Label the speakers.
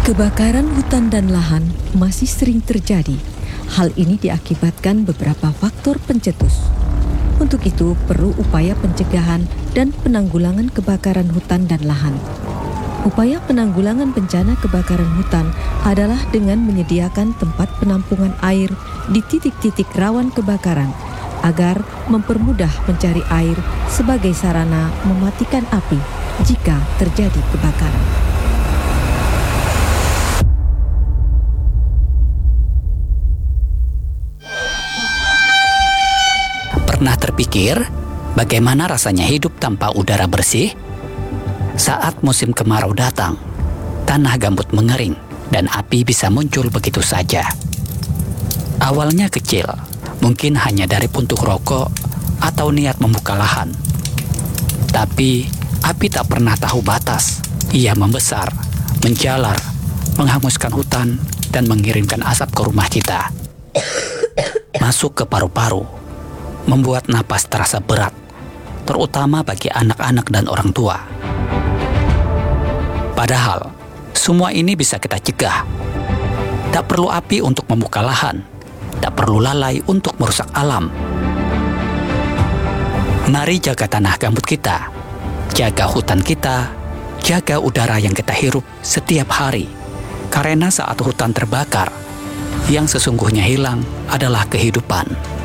Speaker 1: Kebakaran hutan dan lahan masih sering terjadi. Hal ini diakibatkan beberapa faktor pencetus. Untuk itu, perlu upaya pencegahan dan penanggulangan kebakaran hutan dan lahan. Upaya penanggulangan bencana kebakaran hutan adalah dengan menyediakan tempat penampungan air di titik-titik rawan kebakaran agar mempermudah mencari air sebagai sarana mematikan api jika terjadi kebakaran.
Speaker 2: Pernah terpikir bagaimana rasanya hidup tanpa udara bersih? Saat musim kemarau datang, tanah gambut mengering dan api bisa muncul begitu saja. Awalnya kecil, mungkin hanya dari puntung rokok atau niat membuka lahan. Tapi api tak pernah tahu batas. Ia membesar, menjalar, menghanguskan hutan dan mengirimkan asap ke rumah kita. Masuk ke paru-paru, membuat napas terasa berat, terutama bagi anak-anak dan orang tua. Padahal, semua ini bisa kita cegah. Tak perlu api untuk membuka lahan, tak perlu lalai untuk merusak alam. Mari jaga tanah gambut kita, jaga hutan kita, jaga udara yang kita hirup setiap hari. Karena saat hutan terbakar, yang sesungguhnya hilang adalah kehidupan.